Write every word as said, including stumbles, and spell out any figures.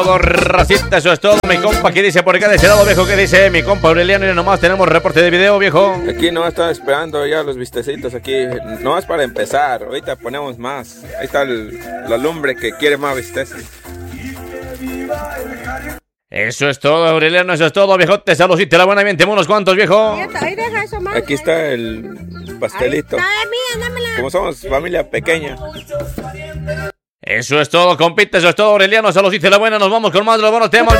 todo, racita, eso es todo, mi compa. ¿Qué dice por acá de ese lado, viejo? ¿Qué dice mi compa Aureliano? Y nomás tenemos reporte de video, viejo. Aquí no están esperando ya los vistecitos aquí. Nomás para empezar. Ahorita ponemos más. Ahí está el, la lumbre que quiere más visteces. Eso es todo, Aureliano, eso es todo, viejote. Saludcita, la buena, bien, tenemos unos cuantos, viejo. Ahí deja eso, más. Aquí está el pastelito. Ahí está, mía, dámela. Como somos familia pequeña. Eso es todo, compita, eso es todo, Aureliano. Saludcita, la buena, nos vamos con más de los buenos temas.